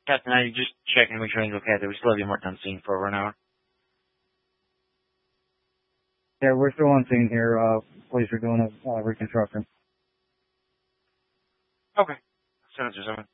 Captain, I just checking to make sure everything's okay. We still have you marked on scene for over an hour. Yeah, we're still on scene here. Police are doing a reconstruction. Okay. 727.